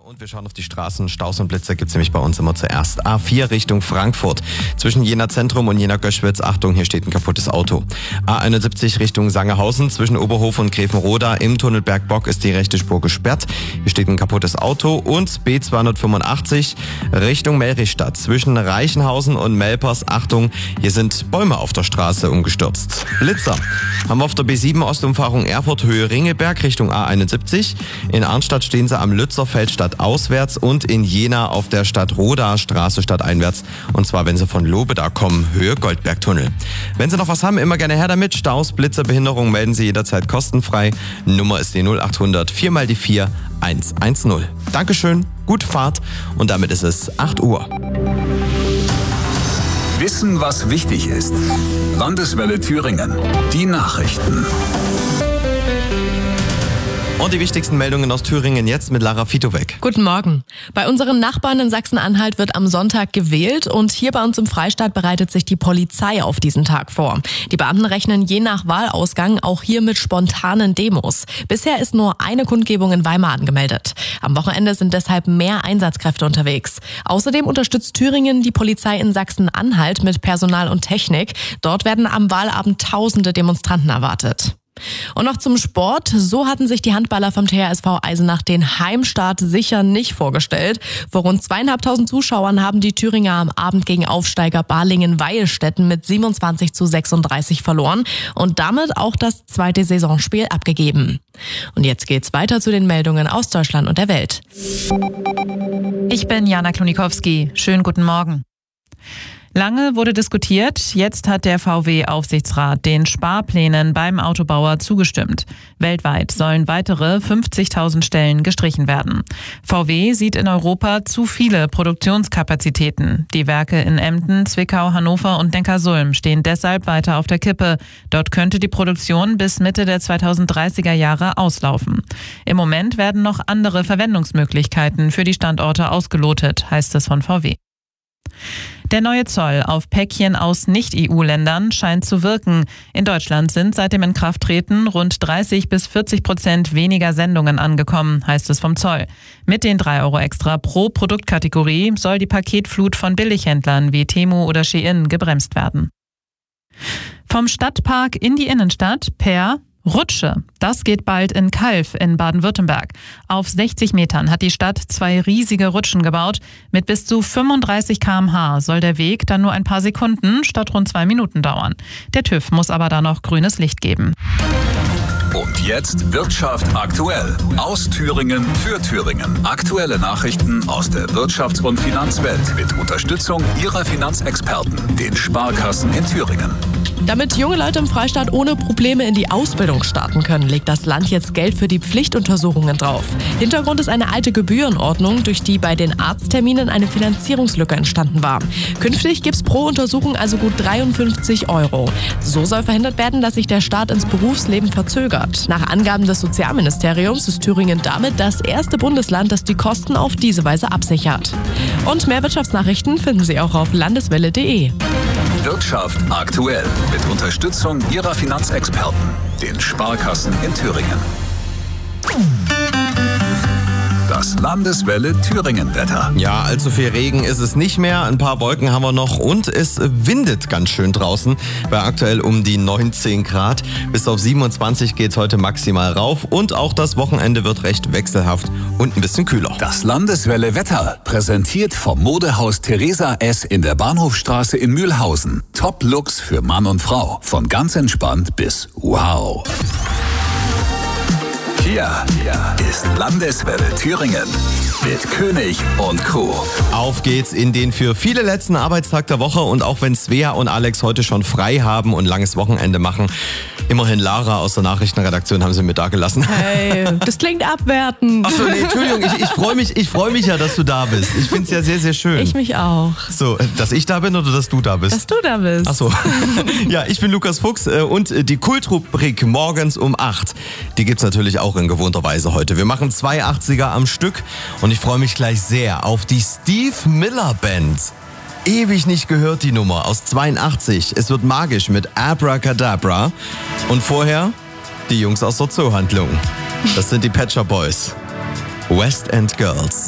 Und wir schauen auf die Straßen. Staus und Blitzer gibt's nämlich bei uns immer zuerst. A4 Richtung Frankfurt. Zwischen Jena Zentrum und Jena Göschwitz. Achtung, hier steht ein kaputtes Auto. A71 Richtung Sangerhausen. Zwischen Oberhof und Grevenroda im Tunnel Bergbock ist die rechte Spur gesperrt. Hier steht ein kaputtes Auto. Und B285 Richtung Melrichstadt. Zwischen Reichenhausen und Melpers. Achtung, hier sind Bäume auf der Straße umgestürzt. Blitzer haben wir auf der B7 Ostumfahrung Erfurt Höhe Ringeberg Richtung A71. In Arnstadt stehen sie am Lützerfeld stadtauswärts und in Jena auf der Stadtroda Straße stadteinwärts. Und zwar, wenn Sie von Lobeda kommen, Höhe Goldbergtunnel. Wenn Sie noch was haben, immer gerne her damit. Staus, Blitzer, Behinderung melden Sie jederzeit kostenfrei. Nummer ist die 0800 4 mal die 4 110. Dankeschön, gute Fahrt und damit ist es 8 Uhr. Wissen, was wichtig ist. Landeswelle Thüringen. Die Nachrichten. Und die wichtigsten Meldungen aus Thüringen jetzt mit Lara Fitowek. Guten Morgen. Bei unseren Nachbarn in Sachsen-Anhalt wird am Sonntag gewählt und hier bei uns im Freistaat bereitet sich die Polizei auf diesen Tag vor. Die Beamten rechnen je nach Wahlausgang auch hier mit spontanen Demos. Bisher ist nur eine Kundgebung in Weimar angemeldet. Am Wochenende sind deshalb mehr Einsatzkräfte unterwegs. Außerdem unterstützt Thüringen die Polizei in Sachsen-Anhalt mit Personal und Technik. Dort werden am Wahlabend tausende Demonstranten erwartet. Und noch zum Sport. So hatten sich die Handballer vom THSV Eisenach den Heimstart sicher nicht vorgestellt. Vor rund 2.500 Zuschauern haben die Thüringer am Abend gegen Aufsteiger Balingen-Weilstätten mit 27:36 verloren und damit auch das zweite Saisonspiel abgegeben. Und jetzt geht's weiter zu den Meldungen aus Deutschland und der Welt. Ich bin Jana Klonikowski. Schönen guten Morgen. Lange wurde diskutiert, jetzt hat der VW-Aufsichtsrat den Sparplänen beim Autobauer zugestimmt. Weltweit sollen weitere 50.000 Stellen gestrichen werden. VW sieht in Europa zu viele Produktionskapazitäten. Die Werke in Emden, Zwickau, Hannover und Neckarsulm stehen deshalb weiter auf der Kippe. Dort könnte die Produktion bis Mitte der 2030er Jahre auslaufen. Im Moment werden noch andere Verwendungsmöglichkeiten für die Standorte ausgelotet, heißt es von VW. Der neue Zoll auf Päckchen aus Nicht-EU-Ländern scheint zu wirken. In Deutschland sind seit dem Inkrafttreten rund 30-40% weniger Sendungen angekommen, heißt es vom Zoll. Mit den 3 € extra pro Produktkategorie soll die Paketflut von Billighändlern wie Temu oder Shein gebremst werden. Vom Stadtpark in die Innenstadt per Rutsche. Das geht bald in Calw in Baden-Württemberg. Auf 60 Metern hat die Stadt 2 riesige Rutschen gebaut. Mit bis zu 35 km/h soll der Weg dann nur ein paar Sekunden statt rund 2 Minuten dauern. Der TÜV muss aber da noch grünes Licht geben. Und jetzt Wirtschaft aktuell. Aus Thüringen für Thüringen. Aktuelle Nachrichten aus der Wirtschafts- und Finanzwelt mit Unterstützung Ihrer Finanzexperten, den Sparkassen in Thüringen. Damit junge Leute im Freistaat ohne Probleme in die Ausbildung starten können, legt das Land jetzt Geld für die Pflichtuntersuchungen drauf. Hintergrund ist eine alte Gebührenordnung, durch die bei den Arztterminen eine Finanzierungslücke entstanden war. Künftig gibt's pro Untersuchung also gut 53 €. So soll verhindert werden, dass sich der Start ins Berufsleben verzögert. Nach Angaben des Sozialministeriums ist Thüringen damit das erste Bundesland, das die Kosten auf diese Weise absichert. Und mehr Wirtschaftsnachrichten finden Sie auch auf landeswelle.de. Wirtschaft aktuell mit Unterstützung Ihrer Finanzexperten, den Sparkassen in Thüringen. Das Landeswelle Thüringen-Wetter. Ja, allzu viel Regen ist es nicht mehr. Ein paar Wolken haben wir noch und es windet ganz schön draußen. Bei aktuell um die 19 Grad. Bis auf 27 geht's heute maximal rauf und auch das Wochenende wird recht wechselhaft und ein bisschen kühler. Das Landeswelle Wetter präsentiert vom Modehaus Theresa S. in der Bahnhofstraße in Mühlhausen. Top-Looks für Mann und Frau. Von ganz entspannt bis wow. Hier ist Landeswelle Thüringen mit König und Co. Auf geht's in den für viele letzten Arbeitstag der Woche und auch wenn Svea und Alex heute schon frei haben und langes Wochenende machen, immerhin Lara aus der Nachrichtenredaktion haben sie mir da gelassen. Hey, das klingt abwertend. Achso, nee, Entschuldigung, ich freu mich ja, dass du da bist. Ich find's ja sehr, sehr schön. Ich mich auch. So, dass ich da bin oder dass du da bist? Dass du da bist. Achso. Ja, ich bin Lukas Fuchs und die Kultrubrik morgens um 8, die gibt's natürlich auch in gewohnter Weise heute. Wir machen 2 80er am Stück und ich freue mich gleich sehr auf die Steve Miller Band. Ewig nicht gehört die Nummer aus 82. Es wird magisch mit Abracadabra. Und vorher die Jungs aus der Zoohandlung. Das sind die Pet Shop Boys. West End Girls.